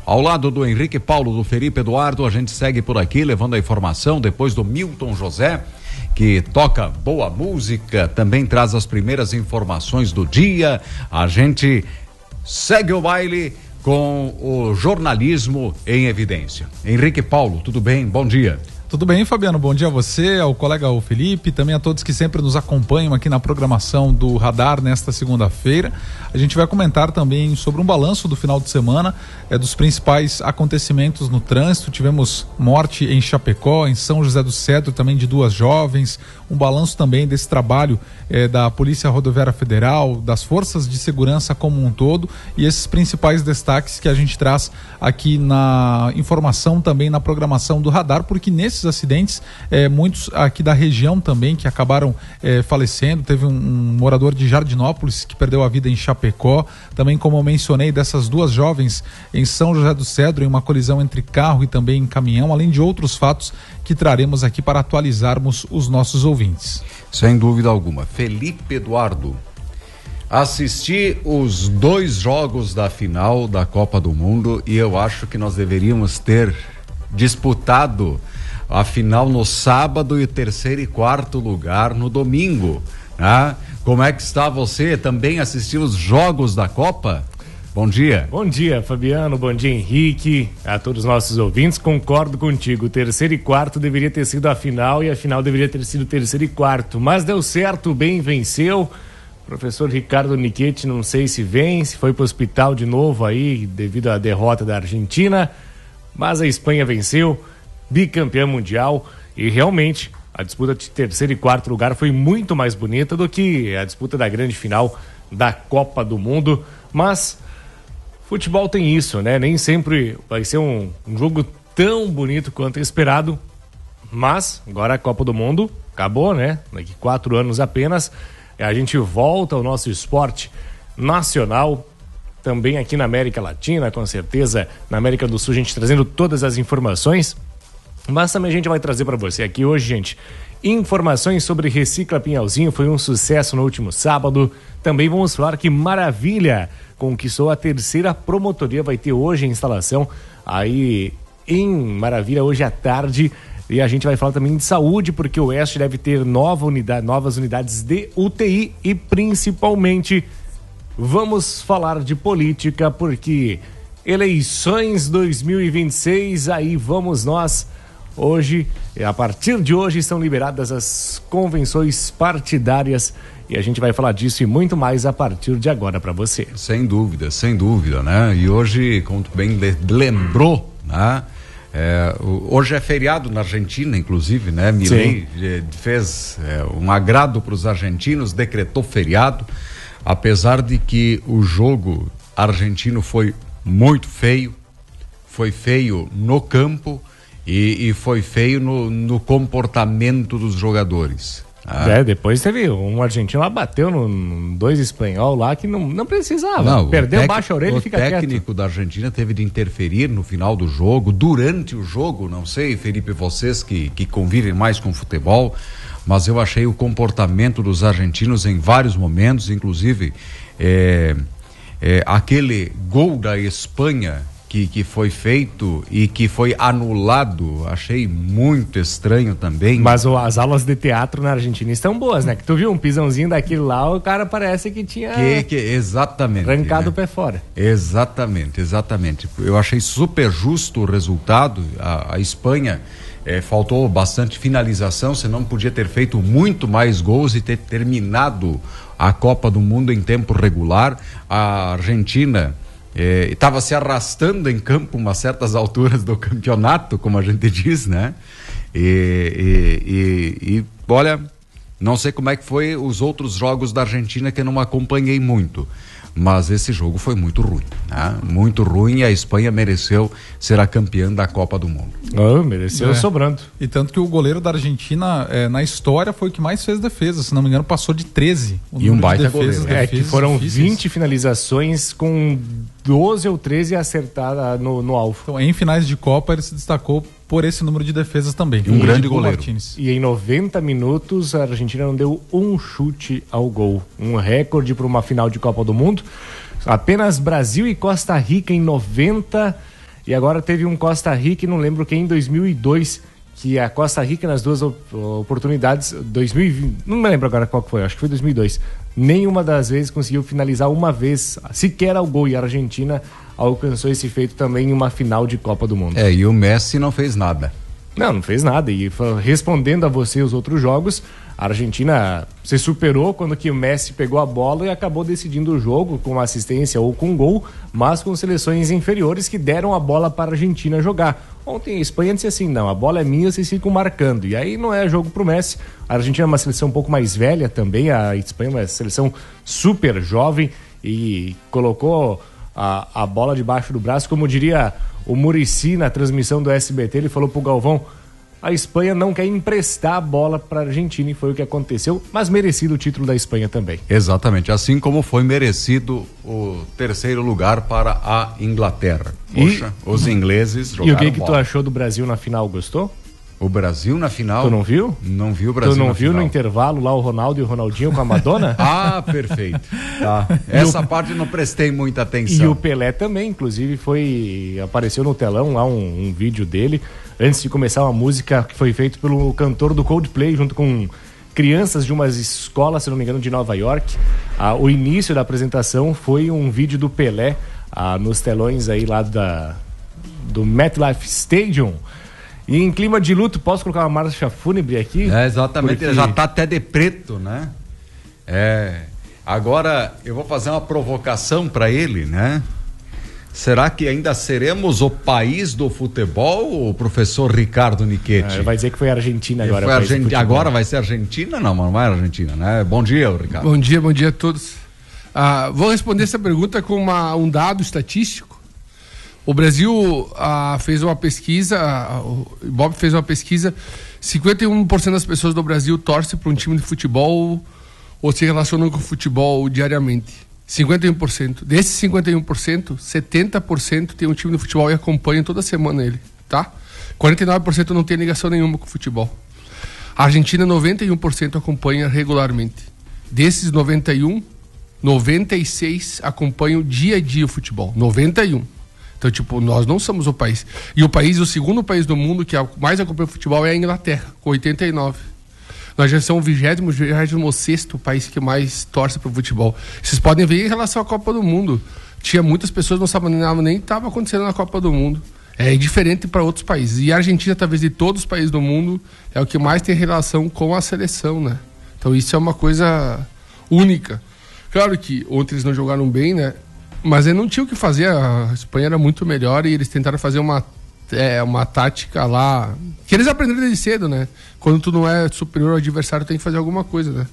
Ao lado do Henrique Paulo, do Felipe Eduardo, a gente segue por aqui levando a informação depois do Milton José, que toca boa música, também traz as primeiras informações do dia. A gente segue o baile com o jornalismo em evidência. Henrique Paulo, tudo bem? Bom dia. Tudo bem, Fabiano? Bom dia a você, ao colega o Felipe, também a todos que sempre nos acompanham aqui na programação do Radar nesta segunda-feira. A gente vai comentar também sobre um balanço do final de semana, dos principais acontecimentos no trânsito. Tivemos morte em Chapecó, em São José do Cedro, também de 2 jovens. Um balanço também desse trabalho da Polícia Rodoviária Federal, das forças de segurança como um todo, e esses principais destaques que a gente traz aqui na informação, também na programação do Radar, porque nesses acidentes, muitos aqui da região também que acabaram falecendo. Teve um morador de Jardinópolis que perdeu a vida em Chapecó, também, como eu mencionei, dessas 2 jovens em São José do Cedro, em uma colisão entre carro e também caminhão, além de outros fatos que traremos aqui para atualizarmos os nossos ouvintes. Sem dúvida alguma. Felipe Eduardo, assisti os 2 jogos da final da Copa do Mundo e eu acho que nós deveríamos ter disputado a final no sábado e o 3º e 4º lugar no domingo, né? Como é que está você? Também assistiu os jogos da Copa? Bom dia. Bom dia, Fabiano. Bom dia, Henrique. A todos os nossos ouvintes, concordo contigo. O 3º e 4º deveria ter sido a final e a final deveria ter sido o 3º e 4º. Mas deu certo, o bem venceu. Professor Ricardo Nichetti, não sei se vem, se foi para o hospital de novo aí devido à derrota da Argentina. Mas a Espanha venceu, bicampeã mundial, e realmente a disputa de 3º e 4º lugar foi muito mais bonita do que a disputa da grande final da Copa do Mundo. Mas futebol tem isso, né? Nem sempre vai ser um jogo tão bonito quanto esperado, mas agora a Copa do Mundo acabou, né? Daqui 4 anos apenas, a gente volta ao nosso esporte nacional, também aqui na América Latina, com certeza, na América do Sul, a gente trazendo todas as informações, mas também a gente vai trazer para você aqui hoje, gente, informações sobre Recicla Pinhalzinho. Foi um sucesso no último sábado. Também vamos falar que Maravilha conquistou a 3ª promotoria, vai ter hoje a instalação aí em Maravilha, hoje à tarde. E a gente vai falar também de saúde, porque o Oeste deve ter novas unidades de UTI e principalmente vamos falar de política, porque eleições 2026, aí vamos nós. Hoje, a partir de hoje, estão liberadas as convenções partidárias e a gente vai falar disso e muito mais a partir de agora para você. Sem dúvida, né? E hoje, como tu bem lembrou, né? Hoje é feriado na Argentina, inclusive, né? Milei fez um agrado para os argentinos, decretou feriado, apesar de que o jogo argentino foi muito feio, foi feio no campo e foi feio no comportamento dos jogadores. Depois teve um argentino lá, bateu no 2 espanhol lá que não precisava. Não, perdeu baixa a orelha e fica quieto. O técnico da Argentina teve de interferir no final do jogo, durante o jogo, não sei, Felipe, vocês que convivem mais com futebol, mas eu achei o comportamento dos argentinos em vários momentos, inclusive aquele gol da Espanha que foi feito e que foi anulado, achei muito estranho também. Mas as aulas de teatro na Argentina estão boas, né? Que tu viu um pisãozinho daquele lá, o cara parece que tinha exatamente, arrancado o pé fora. Exatamente. Eu achei super justo o resultado. A Espanha faltou bastante finalização, senão podia ter feito muito mais gols e ter terminado a Copa do Mundo em tempo regular. A Argentina estava se arrastando em campo umas certas alturas do campeonato, como a gente diz, né? E olha, não sei como é que foi os outros jogos da Argentina, que eu não acompanhei muito, mas esse jogo foi muito ruim, né? Muito ruim, e a Espanha mereceu ser a campeã da Copa do Mundo. Mereceu sobrando. E tanto que o goleiro da Argentina, na história, foi o que mais fez defesa, se não me engano, passou de 13. E um baita goleiro. Que foram difíceis. 20 finalizações com 12 ou 13 acertadas no alvo. Então, em finais de Copa, ele se destacou por esse número de defesas também. E um grande goleiro. Martínez. E em 90 minutos, a Argentina não deu um chute ao gol. Um recorde para uma final de Copa do Mundo. Apenas Brasil e Costa Rica em 90 E agora teve um Costa Rica, não lembro quem, em 2002, que a Costa Rica nas duas oportunidades, 2020, não me lembro agora qual foi, acho que foi 2002, nenhuma das vezes conseguiu finalizar uma vez, sequer ao gol, e a Argentina alcançou esse feito também em uma final de Copa do Mundo. E o Messi não fez nada. Não fez nada, e respondendo a você os outros jogos, a Argentina se superou quando que o Messi pegou a bola e acabou decidindo o jogo com assistência ou com gol, mas com seleções inferiores que deram a bola para a Argentina jogar. Ontem a Espanha disse assim, não, a bola é minha, vocês ficam marcando, e aí não é jogo pro Messi. A Argentina é uma seleção um pouco mais velha também, a Espanha é uma seleção super jovem e colocou a bola debaixo do braço, como diria o Muricy na transmissão do SBT, ele falou pro Galvão, a Espanha não quer emprestar a bola para a Argentina, e foi o que aconteceu, mas merecido o título da Espanha também. Exatamente, assim como foi merecido o terceiro lugar para a Inglaterra. Poxa, os ingleses jogaram. E o que tu achou do Brasil na final, gostou? O Brasil na final? Tu não viu? Não vi o Brasil na final. Tu não viu no intervalo lá o Ronaldo e o Ronaldinho com a Madonna? Ah, perfeito. Tá. Essa parte não prestei muita atenção. E o Pelé também, inclusive apareceu no telão lá um vídeo dele, antes de começar uma música que foi feita pelo cantor do Coldplay, junto com crianças de umas escolas, se não me engano, de Nova York. O início da apresentação foi um vídeo do Pelé nos telões aí lá do MetLife Stadium. E em clima de luto, posso colocar uma marcha fúnebre aqui? Exatamente, porque... ele já tá até de preto, né? Agora eu vou fazer uma provocação para ele, né? Será que ainda seremos o país do futebol, o professor Ricardo Nichetti? Vai dizer que foi a Argentina agora. Agora vai ser Argentina? Não é Argentina, né? Bom dia, Ricardo. Bom dia a todos. Vou responder essa pergunta com um dado estatístico. O Brasil fez uma pesquisa, o Bob fez uma pesquisa, 51% das pessoas do Brasil torcem para um time de futebol ou se relacionam com o futebol diariamente. 51%. Desses 51%, 70% tem um time de futebol e acompanham toda semana ele, tá? 49% não tem ligação nenhuma com o futebol. A Argentina, 91% acompanha regularmente. Desses 91, 96 acompanham dia a dia o futebol. 91. Então, nós não somos o país. E o segundo país do mundo que mais acompanha o futebol é a Inglaterra, com 89. Nós já somos o 26º país que mais torce para o futebol. Vocês podem ver em relação à Copa do Mundo. Tinha muitas pessoas que não sabiam nem estava acontecendo na Copa do Mundo. É diferente para outros países. E a Argentina, talvez de todos os países do mundo, é o que mais tem relação com a seleção, né? Então isso é uma coisa única. Claro que ontem eles não jogaram bem, né? Mas eles não tinham o que fazer. A Espanha era muito melhor e eles tentaram fazer uma tática lá que eles aprenderam desde cedo, né? Quando tu não é superior ao adversário, tem que fazer alguma coisa, né?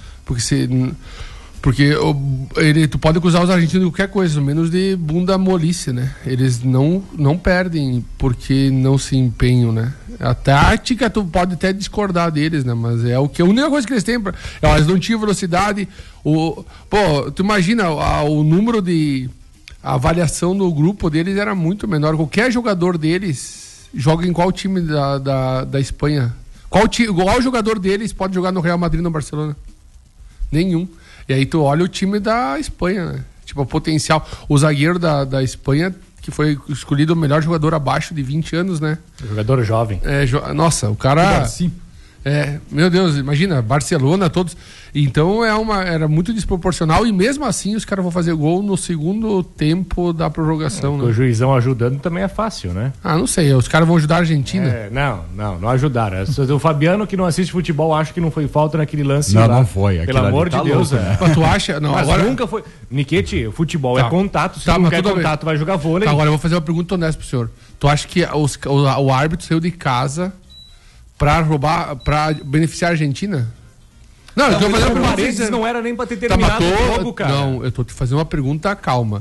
Tu pode acusar os argentinos de qualquer coisa, menos de bunda molice, né? Eles não perdem porque não se empenham, né? A tática tu pode até discordar deles, né? Mas é a única coisa que eles têm. Eles não tinham velocidade. Tu imagina o número de a avaliação do grupo deles era muito menor. Qualquer jogador deles joga em qual time da Espanha? Qual jogador deles pode jogar no Real Madrid ou no Barcelona? Nenhum. E aí tu olha o time da Espanha, né? O potencial. O zagueiro da Espanha, que foi escolhido o melhor jogador abaixo de 20 anos, né? Jogador jovem. Nossa, o cara... Assim. Meu Deus, imagina, Barcelona, todos. Então era muito desproporcional e mesmo assim os caras vão fazer gol no segundo tempo da prorrogação, né? O juizão ajudando também é fácil, né? Não sei, os caras vão ajudar a Argentina? Não ajudaram. O Fabiano, que não assiste futebol, acha que não foi falta naquele lance lá. Não foi. Pelo amor de Deus. Mas tu acha? Não, mas agora nunca foi. Nichetti, futebol é contato, se não quer contato vai jogar vôlei. Agora eu vou fazer uma pergunta honesta pro senhor. Tu acha que o árbitro saiu de casa pra beneficiar a Argentina? Não, eu tô fazendo uma pergunta. Não era nem pra ter terminado o jogo, cara. Não, eu tô te fazendo uma pergunta calma.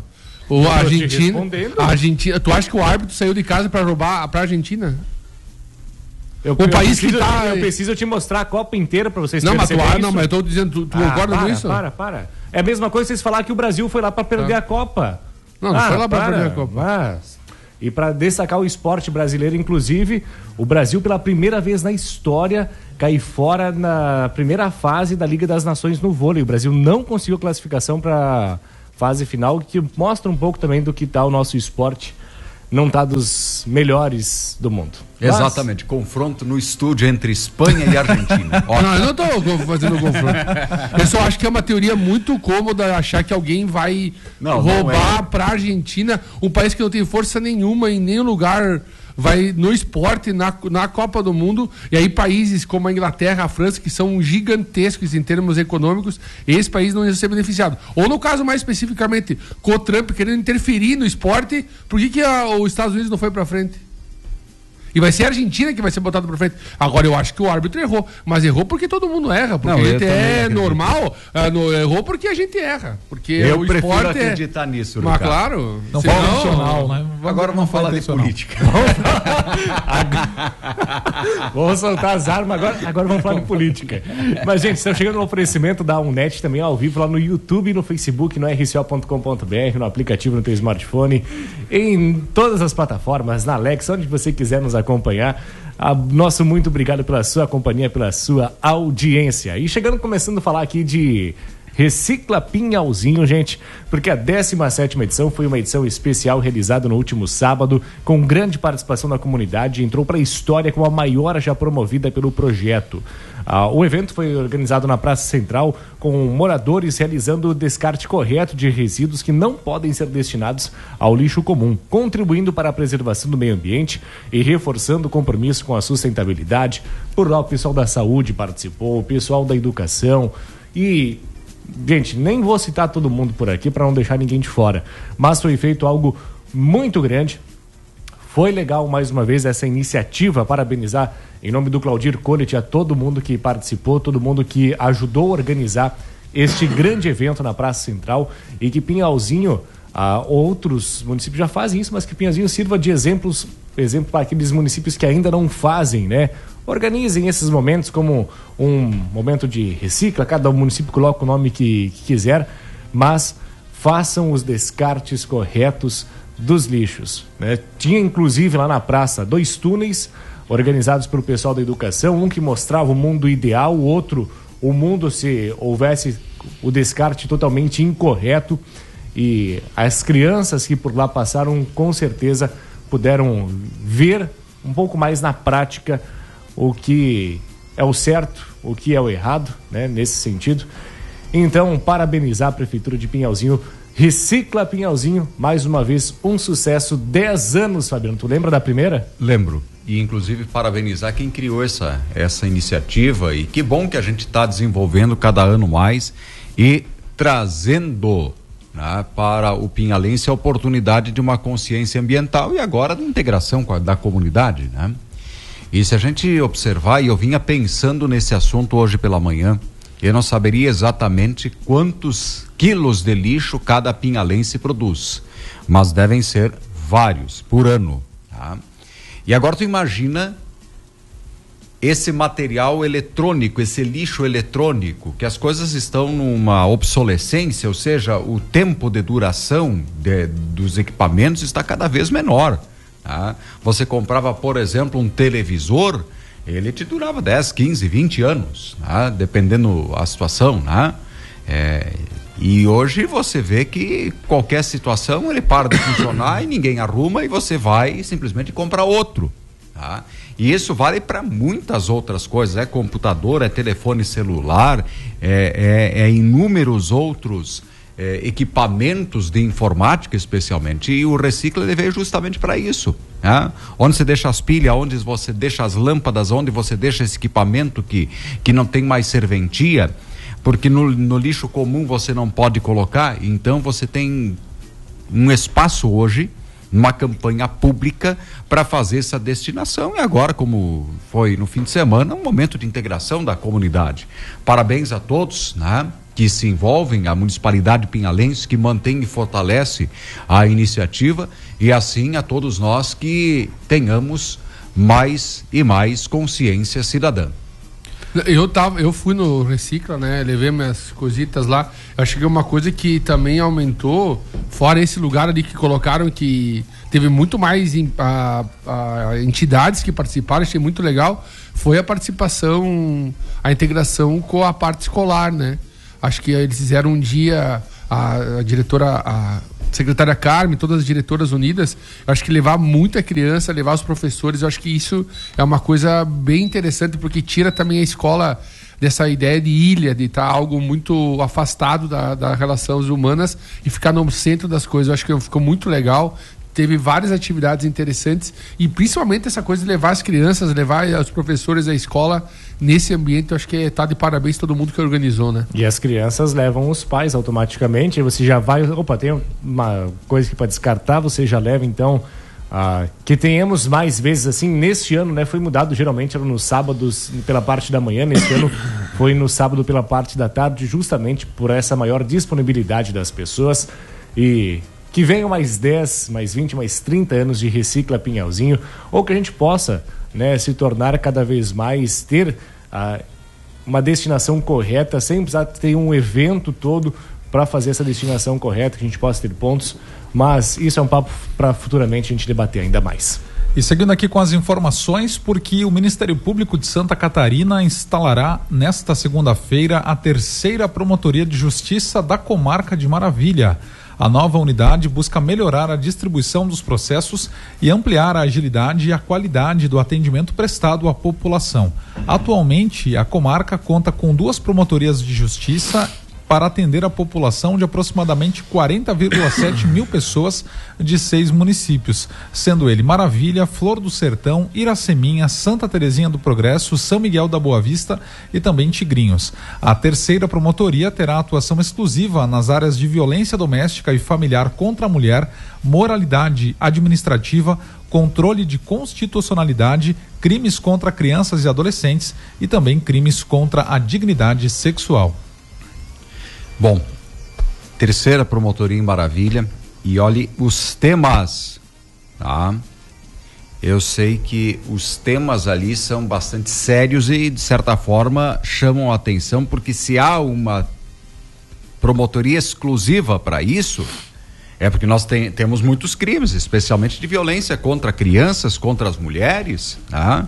A Argentina, tu acha que o árbitro saiu de casa pra roubar pra Argentina? Eu preciso te mostrar a Copa inteira pra vocês perceberem. Mas eu tô dizendo, tu concorda com isso? Para. É a mesma coisa vocês falar que o Brasil foi lá pra perder a Copa. Não foi lá pra perder a Copa. E para destacar o esporte brasileiro, inclusive, o Brasil pela primeira vez na história cai fora na primeira fase da Liga das Nações no vôlei. O Brasil não conseguiu classificação para fase final, que mostra um pouco também do que está o nosso esporte não tá dos melhores do mundo. Exatamente, confronto no estúdio entre Espanha e Argentina. Não, eu não tô fazendo confronto. Eu só acho que é uma teoria muito cômoda achar que alguém vai roubar pra Argentina, um país que não tem força nenhuma em nenhum lugar, vai no esporte, na Copa do Mundo, e aí países como a Inglaterra, a França, que são gigantescos em termos econômicos, esse país não ia ser beneficiado. Ou no caso mais especificamente, com o Trump querendo interferir no esporte, por que os Estados Unidos não foi pra frente? E vai ser a Argentina que vai ser botada pra frente. Agora, eu acho que o árbitro errou. Mas errou porque todo mundo erra. Porque a gente é normal. Errou porque a gente erra. Porque eu prefiro acreditar nisso, Ricardo. Mas claro. Não fala nacional, né? Agora vamos falar de política. Vamos soltar as armas, agora vamos falar de política. Mas, gente, estamos chegando no oferecimento da Unet também ao vivo lá no YouTube, no Facebook, no rco.com.br, no aplicativo no teu smartphone, em todas as plataformas, na Alexa, onde você quiser nos acompanhar. Nosso muito obrigado pela sua companhia, pela sua audiência. E começando a falar aqui de Recicla Pinhalzinho, gente, porque a 17ª edição foi uma edição especial realizada no último sábado, com grande participação da comunidade, entrou para a história como a maior já promovida pelo projeto. O evento foi organizado na Praça Central, com moradores realizando o descarte correto de resíduos que não podem ser destinados ao lixo comum, contribuindo para a preservação do meio ambiente e reforçando o compromisso com a sustentabilidade. Por lá o pessoal da saúde participou, o pessoal da educação e... Gente, nem vou citar todo mundo por aqui para não deixar ninguém de fora, mas foi feito algo muito grande. Foi legal mais uma vez essa iniciativa, parabenizar em nome do Claudir Collet a todo mundo que participou, todo mundo que ajudou a organizar este grande evento na Praça Central, e que Pinhalzinho, outros municípios já fazem isso, mas que Pinhalzinho sirva de exemplo para aqueles municípios que ainda não fazem, né? Organizem esses momentos como um momento de recicla, cada município coloca o nome que quiser, mas façam os descartes corretos dos lixos, né? Tinha inclusive lá na praça 2 túneis organizados pelo pessoal da educação, um que mostrava o mundo ideal, o outro o mundo se houvesse o descarte totalmente incorreto, e as crianças que por lá passaram com certeza puderam ver um pouco mais na prática o que é o certo, o que é o errado, né, nesse sentido. Então, parabenizar a Prefeitura de Pinhalzinho. Recicla Pinhalzinho, mais uma vez um sucesso, 10 anos, Fabiano. Tu lembra da primeira? Lembro, e inclusive parabenizar quem criou essa iniciativa, e que bom que a gente está desenvolvendo cada ano mais e trazendo, né, para o pinhalense a oportunidade de uma consciência ambiental e agora de integração da comunidade, né? E se a gente observar, e eu vinha pensando nesse assunto hoje pela manhã, eu não saberia exatamente quantos quilos de lixo cada pinhalense produz, mas devem ser vários por ano, tá? E agora tu imagina esse material eletrônico, esse lixo eletrônico, que as coisas estão numa obsolescência, ou seja, o tempo de duração dos equipamentos está cada vez menor. Tá? Você comprava, por exemplo, um televisor, ele te durava 10, 15, 20 anos, tá? Dependendo da situação, né? E hoje você vê que qualquer situação ele para de funcionar e ninguém arruma, e você vai e simplesmente compra outro, tá? E isso vale para muitas outras coisas, é computador, é telefone celular, é inúmeros outros equipamentos de informática especialmente, e o Recicla ele veio justamente para isso, né? Onde você deixa as pilhas, onde você deixa as lâmpadas, onde você deixa esse equipamento que não tem mais serventia, porque no lixo comum você não pode colocar. Então você tem um espaço hoje, uma campanha pública para fazer essa destinação, e agora, como foi no fim de semana, um momento de integração da comunidade. Parabéns a todos, né, que se envolvem, a municipalidade pinhalense que mantém e fortalece a iniciativa, e assim a todos nós que tenhamos mais e mais consciência cidadã. Eu fui no Recicla, né? Levei minhas coisitas lá. Eu acho que é uma coisa que também aumentou, fora esse lugar ali que colocaram, que teve muito mais entidades que participaram, achei muito legal, foi a participação, a integração com a parte escolar, né? Acho que eles fizeram um dia, a diretora secretária Carmen, todas as diretoras unidas, eu acho que levar muita criança, levar os professores, eu acho que isso é uma coisa bem interessante, porque tira também a escola dessa ideia de ilha, de estar algo muito afastado das relações humanas e ficar no centro das coisas. Eu acho que ficou muito legal. Teve várias atividades interessantes e principalmente essa coisa de levar as crianças, levar os professores à escola nesse ambiente. Eu acho que tá de parabéns todo mundo que organizou, né? E as crianças levam os pais automaticamente, aí você já vai, opa, tem uma coisa que para descartar, você já leva então, que tenhamos mais vezes assim. Neste ano, né, foi mudado, geralmente era nos sábados pela parte da manhã, neste ano foi no sábado pela parte da tarde, justamente por essa maior disponibilidade das pessoas. E que venham mais 10, mais 20, mais 30 anos de Recicla Pinhalzinho, ou que a gente possa, né, se tornar cada vez mais, ter uma destinação correta, sem precisar ter um evento todo para fazer essa destinação correta, que a gente possa ter pontos, mas isso é um papo para futuramente a gente debater ainda mais. E seguindo aqui com as informações, porque o Ministério Público de Santa Catarina instalará nesta segunda-feira a 3ª Promotoria de Justiça da Comarca de Maravilha. A nova unidade busca melhorar a distribuição dos processos e ampliar a agilidade e a qualidade do atendimento prestado à população. Atualmente, a comarca conta com 2 promotorias de justiça para atender a população de aproximadamente 40,7 mil pessoas de 6 municípios, sendo ele Maravilha, Flor do Sertão, Iraceminha, Santa Terezinha do Progresso, São Miguel da Boa Vista e também Tigrinhos. A 3ª promotoria terá atuação exclusiva nas áreas de violência doméstica e familiar contra a mulher, moralidade administrativa, controle de constitucionalidade, crimes contra crianças e adolescentes e também crimes contra a dignidade sexual. Bom, 3ª Promotoria em Maravilha, e olhe os temas, tá? Eu sei que os temas ali são bastante sérios e, de certa forma, chamam a atenção, porque se há uma promotoria exclusiva para isso, é porque nós temos muitos crimes, especialmente de violência contra crianças, contra as mulheres, tá?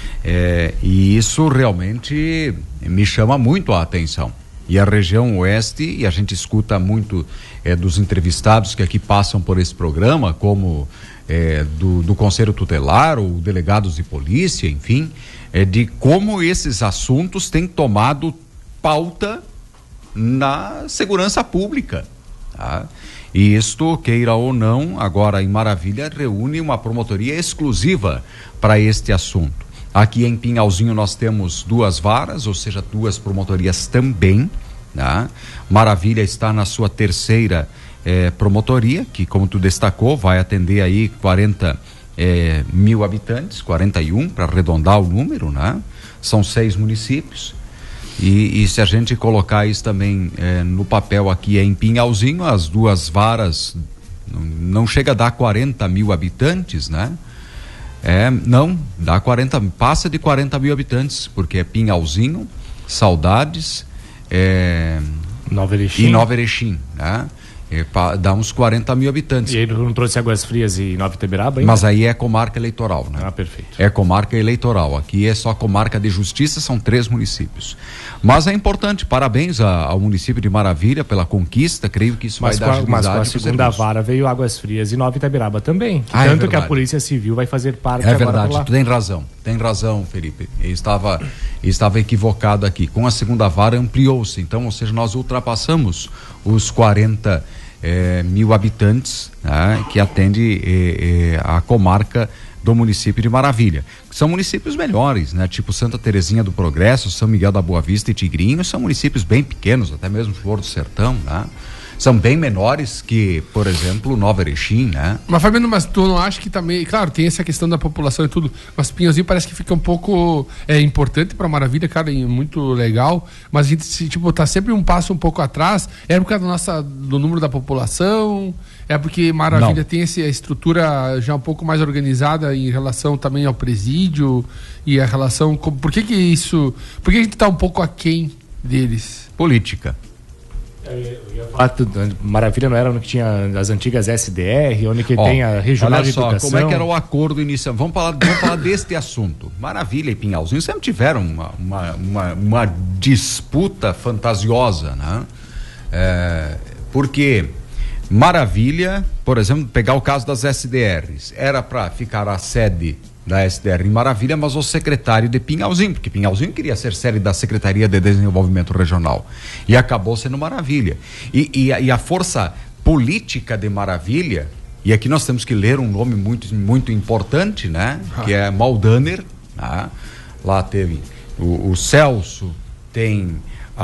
E isso realmente me chama muito a atenção. E a região oeste, e a gente escuta muito dos entrevistados que aqui passam por esse programa, como do Conselho Tutelar ou delegados de polícia, enfim, de como esses assuntos têm tomado pauta na segurança pública, tá? E isto, queira ou não, agora em Maravilha reúne uma promotoria exclusiva para este assunto. Aqui em Pinhalzinho nós temos 2 varas, ou seja, 2 promotorias também, tá? Maravilha está na sua 3ª promotoria, que, como tu destacou, vai atender aí 40 mil habitantes, 41 para arredondar o número, né? São 6 municípios. E se a gente colocar isso também no papel aqui em Pinhalzinho, as 2 varas não chega a dar 40 mil habitantes, né? Não, dá 40, passa de 40 mil habitantes, porque é Pinhalzinho, Saudades, Nova Erechim. E Nova Erechim, né? Dá uns 40 mil habitantes. E ele não trouxe Águas Frias e Nova Itaberaba ainda? Mas aí é comarca eleitoral, né? Perfeito. É comarca eleitoral. Aqui é só comarca de justiça, são 3 municípios. Mas é importante, parabéns ao município de Maravilha pela conquista, creio que isso vai dar agilidade. Mas com a segunda vara veio Águas Frias e Nova Itaberaba também. Tanto que a Polícia Civil vai fazer parte agora. É verdade, tu tem razão, Felipe. Eu estava equivocado aqui. Com a segunda vara ampliou-se, então, ou seja, nós ultrapassamos os 40 mil habitantes, né, que atende a comarca do município de Maravilha. São municípios melhores, né? Tipo Santa Terezinha do Progresso, São Miguel da Boa Vista e Tigrinhos, são municípios bem pequenos, até mesmo Flor do Sertão, né? São bem menores que, por exemplo, Nova Erechim, né? Mas, Fabiano, mas tu não acha que também... Claro, tem essa questão da população e tudo, mas Pinhalzinho parece que fica um pouco... importante para Maravilha, cara, muito legal, mas a gente, tá sempre um passo um pouco atrás. É por causa do número da população? É porque Maravilha tem essa estrutura já um pouco mais organizada em relação também ao presídio e a relação... Por que a gente tá um pouco aquém deles? Política. Maravilha não era onde tinha as antigas SDR, onde que tem a regional de educação. Como é que era o acordo inicial? Vamos falar deste assunto. Maravilha e Pinhalzinho sempre tiveram uma disputa fantasiosa, né? Porque Maravilha, por exemplo, pegar o caso das SDRs, era para ficar a sede da SDR em Maravilha, mas o secretário de Pinhalzinho, porque Pinhalzinho queria ser sede da Secretaria de Desenvolvimento Regional, e acabou sendo Maravilha. E a força política de Maravilha, e aqui nós temos que ler um nome muito, muito importante, né? Que é Maldaner, né? Lá teve o Celso, tem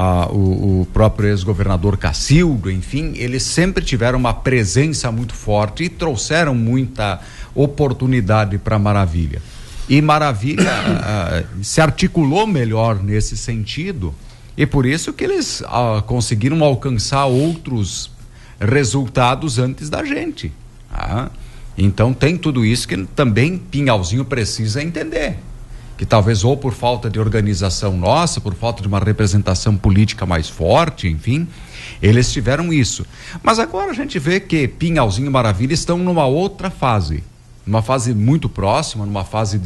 o próprio ex-governador Cacildo, enfim, eles sempre tiveram uma presença muito forte e trouxeram muita oportunidade para Maravilha. E Maravilha se articulou melhor nesse sentido, e por isso que eles conseguiram alcançar outros resultados antes da gente. Então tem tudo isso que também Pinhalzinho precisa entender, que talvez ou por falta de organização nossa, por falta de uma representação política mais forte, enfim, eles tiveram isso. Mas agora a gente vê que Pinhalzinho e Maravilha estão numa outra fase, numa fase muito próxima, numa fase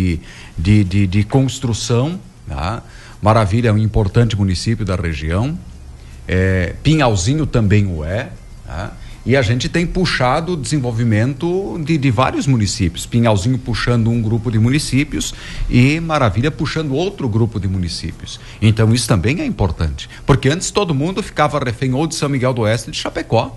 de construção, né? Maravilha é um importante município da região, Pinhalzinho também o é, né? E a gente tem puxado o desenvolvimento de vários municípios. Pinhalzinho puxando um grupo de municípios e Maravilha puxando outro grupo de municípios. Então isso também é importante. Porque antes todo mundo ficava refém ou de São Miguel do Oeste ou de Chapecó.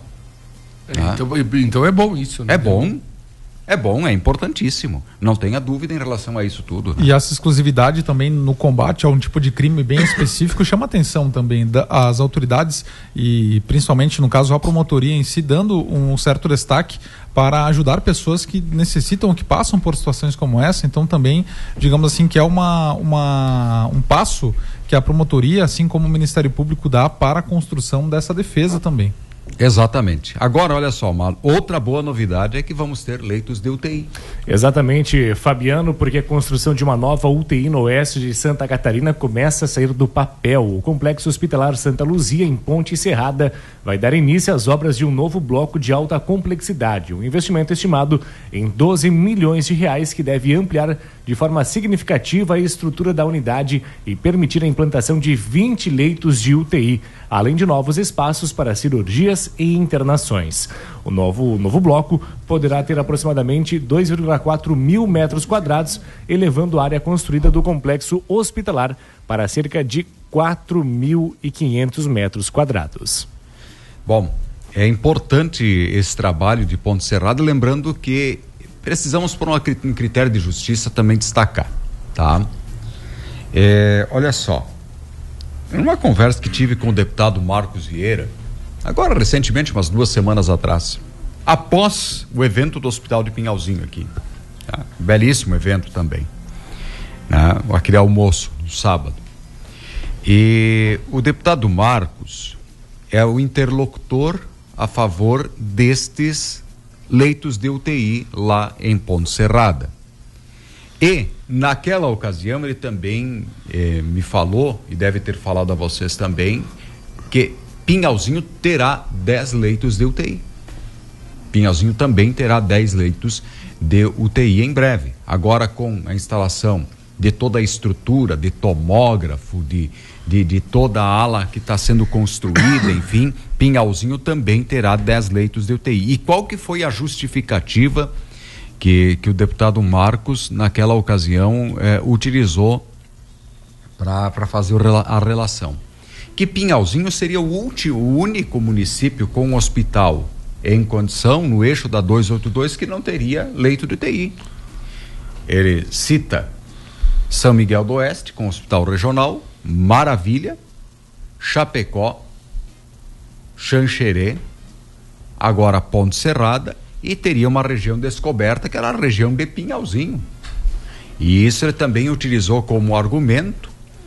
Então é bom isso, né? É bom, é importantíssimo. Não tenha dúvida em relação a isso tudo. Né? E essa exclusividade também no combate a um tipo de crime bem específico chama atenção também das autoridades e principalmente no caso a promotoria em si, dando um certo destaque para ajudar pessoas que necessitam, que passam por situações como essa. Então também, digamos assim, que é um passo que a promotoria, assim como o Ministério Público, dá para a construção dessa defesa também. Exatamente. Agora, olha só, uma outra boa novidade é que vamos ter leitos de UTI. Exatamente, Fabiano, porque a construção de uma nova UTI no oeste de Santa Catarina começa a sair do papel. O Complexo Hospitalar Santa Luzia, em Ponte Serrada, vai dar início às obras de um novo bloco de alta complexidade. Um investimento estimado em 12 milhões de reais que deve ampliar de forma significativa a estrutura da unidade e permitir a implantação de 20 leitos de UTI, além de novos espaços para cirurgias e internações. O novo bloco poderá ter aproximadamente 2,4 mil metros quadrados, elevando a área construída do complexo hospitalar para cerca de 4.500 metros quadrados. Bom, é importante esse trabalho de Ponte Serrada, lembrando que precisamos por um critério de justiça também destacar, tá? Olha só, numa conversa que tive com o deputado Marcos Vieira, agora recentemente, umas 2 semanas atrás, após o evento do Hospital de Pinhalzinho aqui, tá? Belíssimo evento também, né? Aquele almoço no sábado, e o deputado Marcos é o interlocutor a favor destes leitos de UTI lá em Ponte Serrada. E naquela ocasião ele também me falou, e deve ter falado a vocês também, que Pinhalzinho terá 10 leitos de UTI. Pinhalzinho também terá 10 leitos de UTI em breve. Agora, com a instalação de toda a estrutura, de tomógrafo, de toda a ala que está sendo construída, enfim, Pinhalzinho também terá 10 leitos de UTI. E qual que foi a justificativa que o deputado Marcos, naquela ocasião, utilizou para fazer a relação? Que Pinhalzinho seria o único município com um hospital em condição, no eixo da 282, que não teria leito de UTI. Ele cita São Miguel do Oeste, com hospital regional, Maravilha, Chapecó, Xanxerê, agora Ponte Serrada, e teria uma região descoberta, que era a região de Pinhalzinho. E isso ele também utilizou como argumento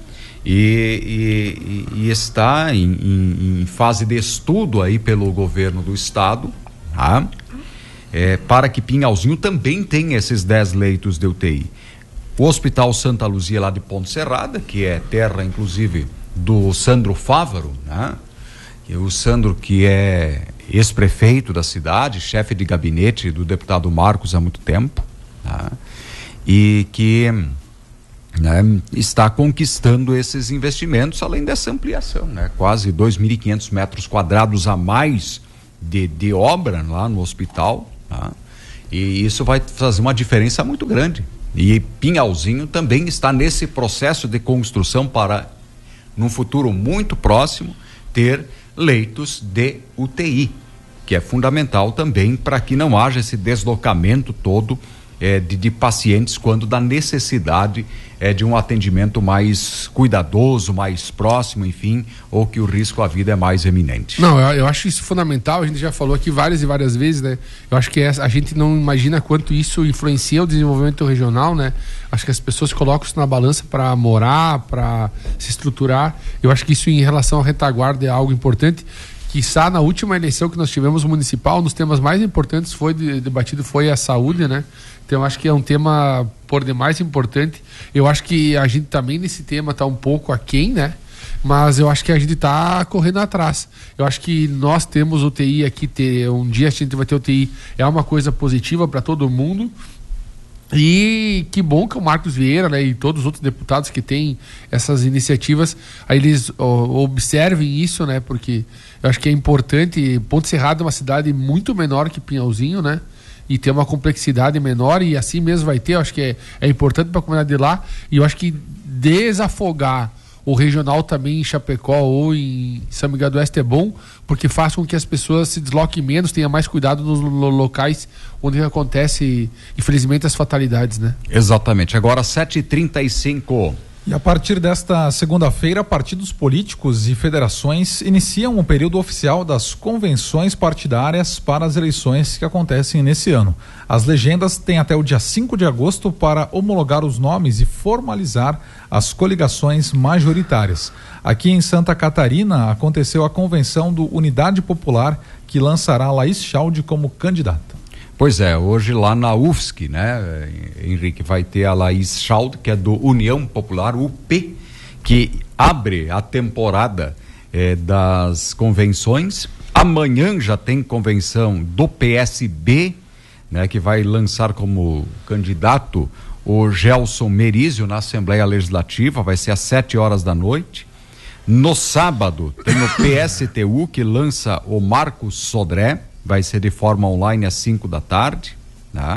e está em fase de estudo aí pelo governo do estado, tá? Para que Pinhalzinho também tenha esses 10 leitos de UTI. O Hospital Santa Luzia lá de Ponte Serrada, que é terra inclusive do Sandro Fávaro, né? O Sandro, que é ex-prefeito da cidade, chefe de gabinete do deputado Marcos há muito tempo, tá? E que, né, está conquistando esses investimentos, além dessa ampliação, né? Quase 2.500 metros quadrados a mais de obra lá no hospital, tá? E isso vai fazer uma diferença muito grande. E Pinhalzinho também está nesse processo de construção para, num futuro muito próximo, ter leitos de UTI, que é fundamental também para que não haja esse deslocamento todo de pacientes quando da necessidade de um atendimento mais cuidadoso, mais próximo, enfim, ou que o risco à vida é mais eminente. Não, eu acho isso fundamental, a gente já falou aqui várias e várias vezes, né? Eu acho que a gente não imagina quanto isso influencia o desenvolvimento regional, né? Acho que as pessoas colocam isso na balança para morar, para se estruturar. Eu acho que isso em relação à retaguarda é algo importante. Quiçá na última eleição que nós tivemos municipal, um dos temas mais importantes debatido foi a saúde, né? Então acho que é um tema por demais importante. Eu acho que a gente também nesse tema está um pouco aquém, né? Mas eu acho que a gente está correndo atrás. Eu acho que nós temos UTI aqui, um dia a gente vai ter UTI, é uma coisa positiva para todo mundo. E que bom que o Marcos Vieira, né, e todos os outros deputados que têm essas iniciativas, aí eles observem isso, né? Porque eu acho que é importante. Ponte Serrada é uma cidade muito menor que Pinhalzinho, né? E tem uma complexidade menor, e assim mesmo vai ter. Eu acho que é importante para a comunidade de lá. E eu acho que desafogar o regional também em Chapecó ou em São Miguel do Oeste é bom, porque faz com que as pessoas se desloquem menos, tenham mais cuidado nos locais onde acontece, infelizmente, as fatalidades, né? Exatamente. Agora 7h35. E a partir desta segunda-feira, partidos políticos e federações iniciam o período oficial das convenções partidárias para as eleições que acontecem nesse ano. As legendas têm até o dia 5 de agosto para homologar os nomes e formalizar as coligações majoritárias. Aqui em Santa Catarina aconteceu a convenção do Unidade Popular, que lançará Laís Chalde como candidata. Pois é, hoje lá na UFSC, né, Henrique, vai ter a Laís Chalde, que é do União Popular, UP, que abre a temporada das convenções. Amanhã já tem convenção do PSB, né, que vai lançar como candidato o Gelson Merizio na Assembleia Legislativa, vai ser às 7h da noite. No sábado tem o PSTU, que lança o Marcos Sodré, vai ser de forma online às 5h, né?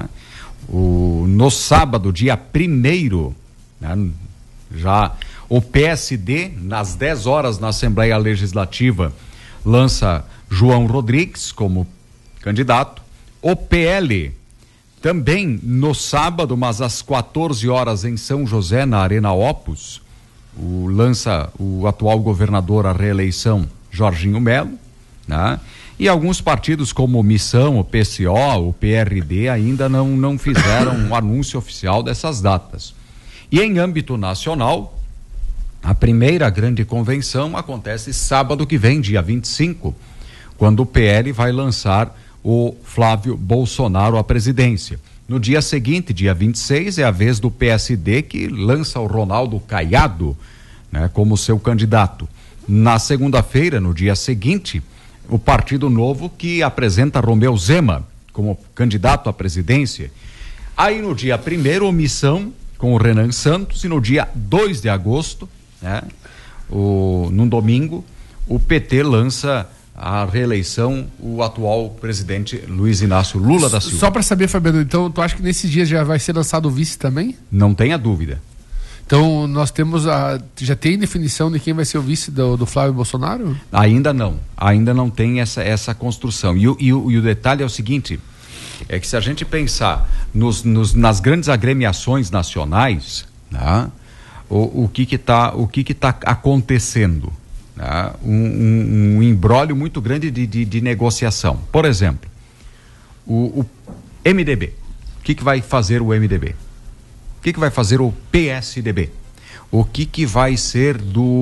No sábado, dia 1º, né? Já o PSD, às 10h na Assembleia Legislativa, lança João Rodrigues como candidato. O PL, também no sábado, mas às 14h em São José, na Arena Opus, lança o atual governador à reeleição, Jorginho Melo, né? E alguns partidos como Missão, o PCO, o PRD ainda não fizeram um anúncio oficial dessas datas. E em âmbito nacional, a primeira grande convenção acontece sábado que vem, dia 25, quando o PL vai lançar o Flávio Bolsonaro à presidência. No dia seguinte, dia 26, é a vez do PSD, que lança o Ronaldo Caiado, né, como seu candidato. Na segunda-feira, no dia seguinte, o Partido Novo, que apresenta Romeu Zema como candidato à presidência. Aí no dia 1º, Missão com o Renan Santos, e no dia 2 de agosto, né, num domingo, o PT lança a reeleição o atual presidente Luiz Inácio Lula da Silva. Só para saber, Fabiano, então tu acha que nesses dias já vai ser lançado o vice também? Não tenha dúvida. Então nós temos já tem definição de quem vai ser o vice do Flávio Bolsonaro? Ainda não tem essa construção. E o detalhe é o seguinte, é que se a gente pensar nas grandes agremiações nacionais, né, o que está acontecendo, né, um imbróglio muito grande de negociação. Por exemplo, o MDB, o que vai fazer o MDB? O que vai fazer o PSDB? O que vai ser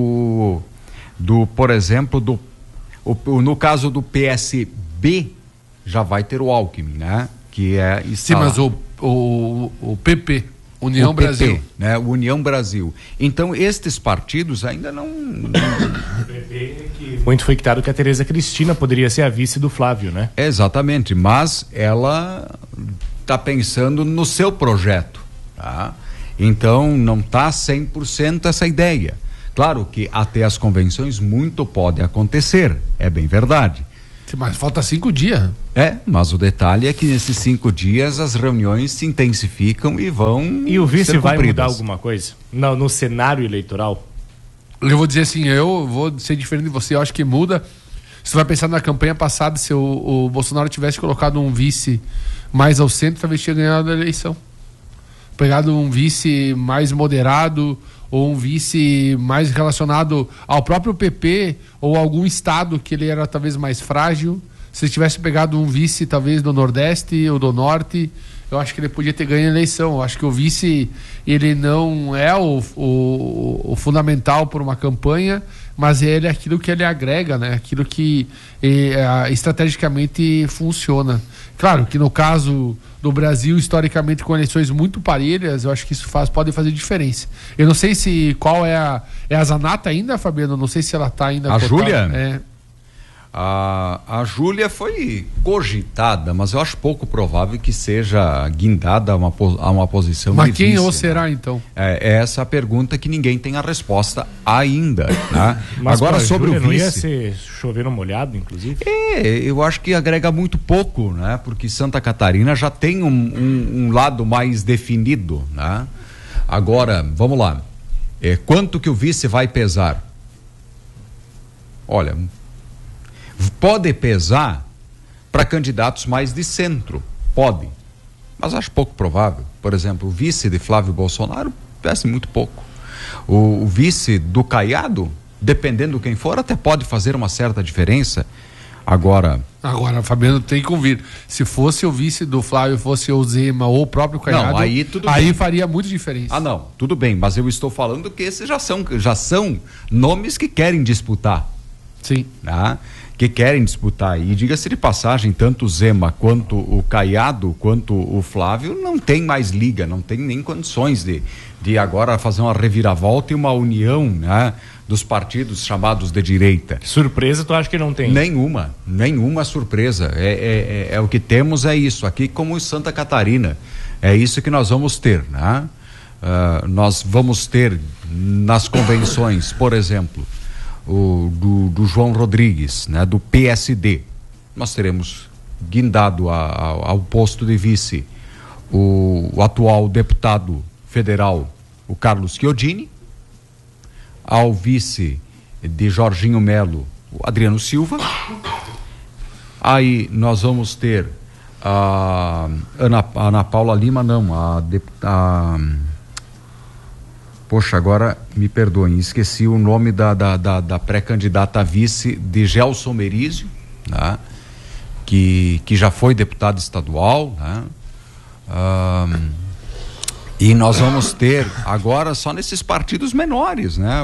por exemplo, no caso do PSB, já vai ter o Alckmin, né? Que é... Sim, mas o PP, União Brasil. Né? União Brasil. Então, estes partidos ainda não... O PP, que muito foi quitado que a Tereza Cristina poderia ser a vice do Flávio, né? Exatamente, mas ela está pensando no seu projeto. Tá? Então não está 100% essa ideia. Claro que até as convenções muito pode acontecer, é bem verdade, Mas falta 5 dias. Mas o detalhe é que nesses 5 dias as reuniões se intensificam e vão. E o vice ser vai cumpridas. mudar alguma coisa? Não, no cenário eleitoral? Eu vou dizer assim, eu vou ser diferente de você, eu acho que muda. Se você vai pensar na campanha passada, se o Bolsonaro tivesse colocado um vice mais ao centro, talvez tinha ganhado a eleição. Pegado um vice mais moderado, ou um vice mais relacionado ao próprio PP, ou algum estado que ele era talvez mais frágil. Se tivesse pegado um vice talvez do Nordeste ou do Norte, eu acho que ele podia ter ganho a eleição. Eu acho que o vice, ele não é o fundamental por uma campanha, mas ele é aquilo que ele agrega, né? Aquilo que estrategicamente funciona. Claro que no caso do Brasil, historicamente, com eleições muito parelhas, eu acho que isso pode fazer diferença. Eu não sei qual é a Zanata ainda, Fabiano? Não sei se ela está ainda... A Júlia? É. A Júlia foi cogitada, mas eu acho pouco provável que seja guindada a uma posição mas de vice. Mas quem ou será, então? É essa a pergunta que ninguém tem a resposta ainda, né? Mas agora sobre Júlia, o vice... não ia ser chover no molhado, inclusive? Eu acho que agrega muito pouco, né? Porque Santa Catarina já tem um lado mais definido, né? Agora, vamos lá. Quanto que o vice vai pesar? Olha... Pode pesar para candidatos mais de centro, pode, mas acho pouco provável. Por exemplo, o vice de Flávio Bolsonaro pesa muito pouco. O vice do Caiado, dependendo de quem for, até pode fazer uma certa diferença. Agora, Fabiano, tem que ouvir. Se fosse o vice do Flávio, fosse o Zema ou o próprio Caiado, não, aí tudo aí bem. Faria muita diferença. Não, tudo bem, mas eu estou falando que esses já são nomes que querem disputar. Sim. Né? Que querem disputar. E diga-se de passagem, tanto o Zema quanto o Caiado, quanto o Flávio, não tem mais liga, não tem nem condições de agora fazer uma reviravolta e uma união, né, dos partidos chamados de direita. Surpresa tu acha que não tem? Nenhuma surpresa. O que temos é isso, aqui como em Santa Catarina, é isso que nós vamos ter, né? Nós vamos ter nas convenções, por exemplo, do João Rodrigues, né, do PSD. Nós teremos guindado ao posto de vice o atual deputado federal, o Carlos Chiodini, ao vice de Jorginho Melo, o Adriano Silva. Aí nós vamos ter a Ana Paula Lima, poxa, agora me perdoem, esqueci o nome da pré-candidata a vice de Gelson Merizio, né? que já foi deputado estadual, né? E nós vamos ter agora só nesses partidos menores, né?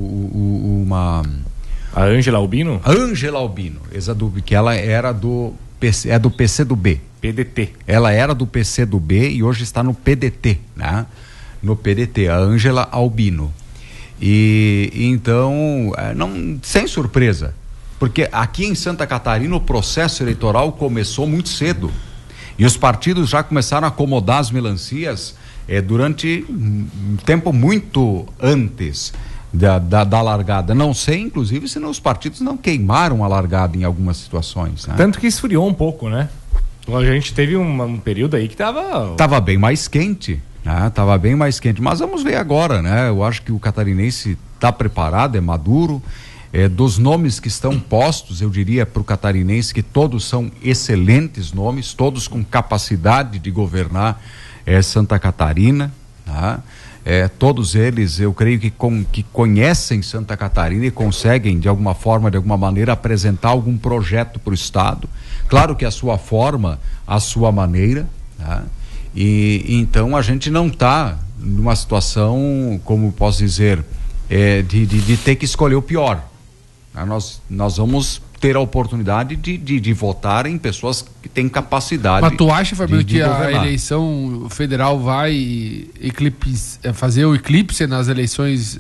A Ângela Albino? Ângela Albino, que ela era do PCdoB. PDT. Ela era do PCdoB e hoje está no PDT, né? No PDT, a Ângela Albino. E então, sem surpresa, porque aqui em Santa Catarina o processo eleitoral começou muito cedo e os partidos já começaram a acomodar as melancias durante um tempo muito antes da largada. Não sei, inclusive, se os partidos não queimaram a largada em algumas situações, né? Tanto que esfriou um pouco, né? A gente teve um período aí que estava bem mais quente. Estava bem mais quente, mas vamos ver agora, né? Eu acho que o catarinense está preparado, é maduro. Dos nomes que estão postos, eu diria para o catarinense que todos são excelentes nomes, todos com capacidade de governar Santa Catarina, tá? Todos eles, eu creio que conhecem Santa Catarina e conseguem, de alguma forma, de alguma maneira, apresentar algum projeto para o Estado. Claro que a sua forma, a sua maneira, tá? E então a gente não está numa situação, como posso dizer, de ter que escolher o pior. Nós vamos ter a oportunidade de votar em pessoas que têm capacidade. Mas tu acha, Fabiano, que governar. A eleição federal vai fazer o eclipse nas eleições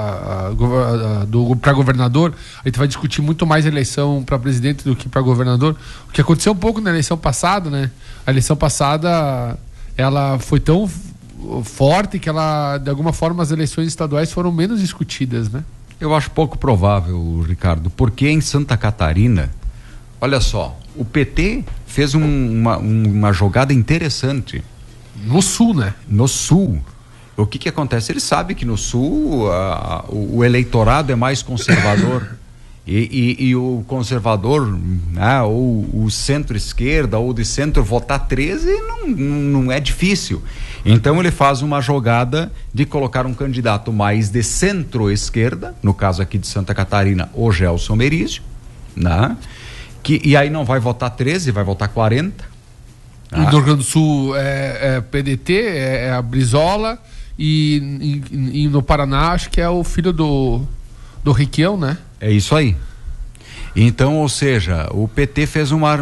para governador? A gente vai discutir muito mais a eleição para presidente do que para governador. O que aconteceu um pouco na eleição passada, né? A eleição passada, ela foi tão forte que de alguma forma, as eleições estaduais foram menos discutidas, né? Eu acho pouco provável, Ricardo, porque em Santa Catarina olha só, o PT fez uma jogada interessante. No Sul, né? No Sul. O que acontece? Ele sabe que no Sul o eleitorado é mais conservador. E o conservador, né, ou o centro-esquerda ou de centro votar 13 não é difícil. Então ele faz uma jogada de colocar um candidato mais de centro-esquerda, no caso aqui de Santa Catarina, o Gelson Merizio, né? E aí não vai votar 13, vai votar 40. No Rio Grande do Sul é PDT, é a Brizola, e no Paraná acho que é o filho do Requião, né? É isso aí. Então, ou seja, o PT fez uma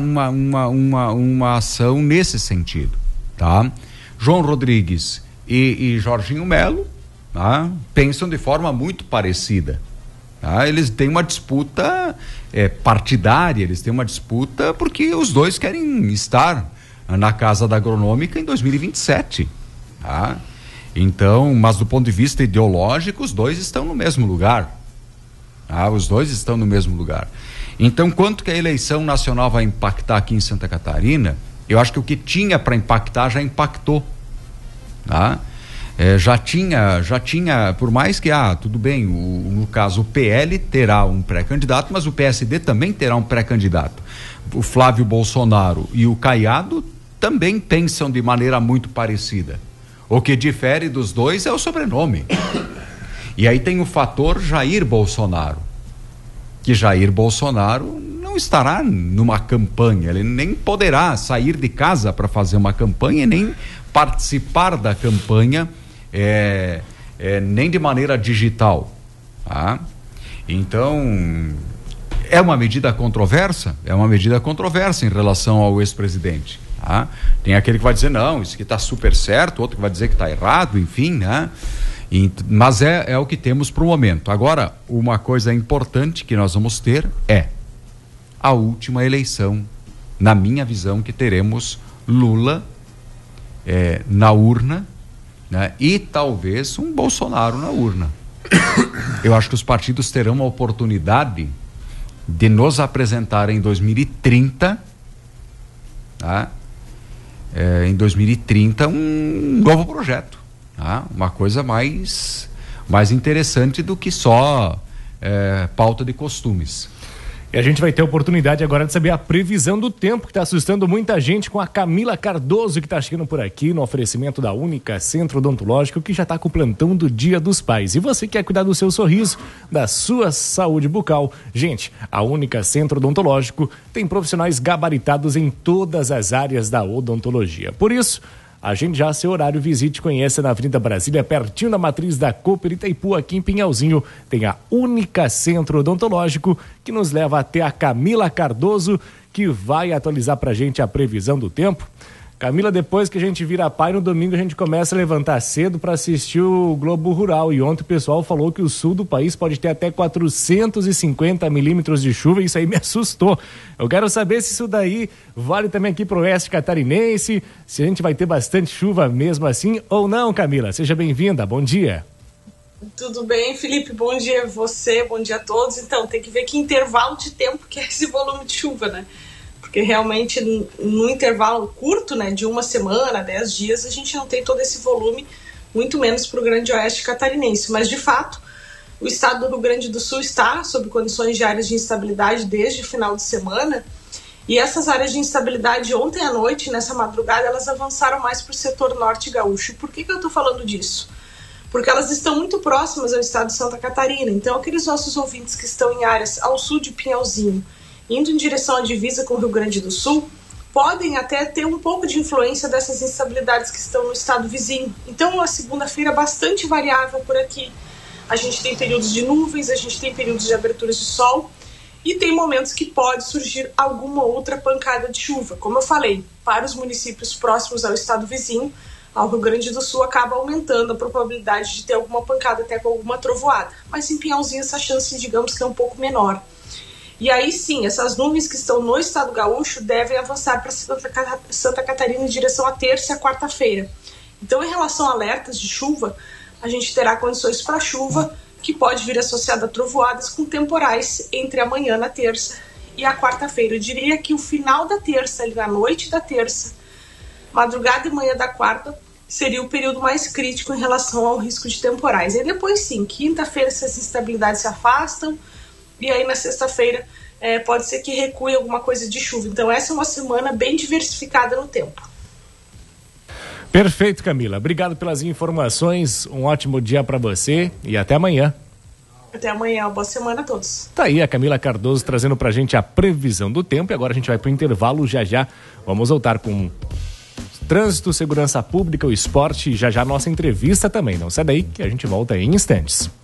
ação nesse sentido, tá? João Rodrigues e Jorginho Melo, tá? Pensam de forma muito parecida, tá? Eles têm uma disputa partidária, eles têm uma disputa porque os dois querem estar na Casa da Agronômica em 2027, tá? Então, mas do ponto de vista ideológico, os dois estão no mesmo lugar. Os dois estão no mesmo lugar. Então, quanto que a eleição nacional vai impactar aqui em Santa Catarina, eu acho que o que tinha para impactar já impactou, tá? Já tinha, por mais que, tudo bem, no caso o PL terá um pré-candidato, mas o PSD também terá um pré-candidato. O Flávio Bolsonaro e o Caiado também pensam de maneira muito parecida. O que difere dos dois é o sobrenome. E aí tem o fator Jair Bolsonaro, que Jair Bolsonaro não estará numa campanha, ele nem poderá sair de casa para fazer uma campanha, nem participar da campanha, nem de maneira digital, tá? Então, é uma medida controversa em relação ao ex-presidente, tá? Tem aquele que vai dizer, não, isso aqui está super certo, outro que vai dizer que está errado, enfim, né? Mas é o que temos para o momento. Agora, uma coisa importante que nós vamos ter é a última eleição, na minha visão, que teremos Lula na urna, né? E talvez um Bolsonaro na urna. Eu acho que os partidos terão a oportunidade de nos apresentar em 2030, tá? Em 2030 um novo projeto. Uma coisa mais interessante do que só pauta de costumes. E a gente vai ter a oportunidade agora de saber a previsão do tempo, que está assustando muita gente, com a Camila Cardoso, que está chegando por aqui no oferecimento da Única Centro Odontológico, que já está com o plantão do Dia dos Pais. E você quer cuidar do seu sorriso, da sua saúde bucal? Gente, a Única Centro Odontológico tem profissionais gabaritados em todas as áreas da odontologia. Por isso, agende já seu horário, visite e conheça na Avenida Brasília, pertinho da matriz da Cooper Itaipu, aqui em Pinhalzinho. Tem a Única Centro Odontológico, que nos leva até a Camila Cardoso, que vai atualizar pra gente a previsão do tempo. Camila, depois que a gente vira pai, no domingo a gente começa a levantar cedo para assistir o Globo Rural. E ontem o pessoal falou que o sul do país pode ter até 450 milímetros de chuva, e isso aí me assustou. Eu quero saber se isso daí vale também aqui pro oeste catarinense, se a gente vai ter bastante chuva mesmo assim ou não, Camila. Seja bem-vinda, bom dia. Tudo bem, Felipe? Bom dia a você, bom dia a todos. Então, tem que ver que intervalo de tempo que é esse volume de chuva, né? Porque realmente no intervalo curto, né, de uma semana, 10 dias, a gente não tem todo esse volume, muito menos para o Grande Oeste catarinense. Mas, de fato, o estado do Rio Grande do Sul está sob condições de áreas de instabilidade desde o final de semana, e essas áreas de instabilidade ontem à noite, nessa madrugada, elas avançaram mais para o setor norte gaúcho. Por que eu estou falando disso? Porque elas estão muito próximas ao estado de Santa Catarina. Então, aqueles nossos ouvintes que estão em áreas ao sul de Pinhalzinho, indo em direção à divisa com o Rio Grande do Sul, podem até ter um pouco de influência dessas instabilidades que estão no estado vizinho. Então, a segunda-feira é bastante variável por aqui. A gente tem períodos de nuvens, a gente tem períodos de aberturas de sol, e tem momentos que pode surgir alguma outra pancada de chuva. Como eu falei, para os municípios próximos ao estado vizinho, ao Rio Grande do Sul, acaba aumentando a probabilidade de ter alguma pancada, até com alguma trovoada. Mas em Pinhalzinho essa chance, digamos que é um pouco menor. E aí sim, essas nuvens que estão no estado gaúcho devem avançar para Santa Catarina em direção à terça e à quarta-feira. Então, em relação a alertas de chuva, a gente terá condições para chuva, que pode vir associada a trovoadas com temporais entre amanhã na terça e a quarta-feira. Eu diria que o final da terça, ali na noite da terça, madrugada e manhã da quarta, seria o período mais crítico em relação ao risco de temporais. E depois sim, quinta-feira essas instabilidades se afastam, e aí na sexta-feira pode ser que recue alguma coisa de chuva. Então essa é uma semana bem diversificada no tempo. Perfeito, Camila. Obrigado pelas informações, um ótimo dia para você e até amanhã. Até amanhã, boa semana a todos. Tá aí a Camila Cardoso trazendo pra gente a previsão do tempo e agora a gente vai pro intervalo já. Vamos voltar com trânsito, segurança pública, o esporte e já nossa entrevista também. Não sai daí que a gente volta em instantes.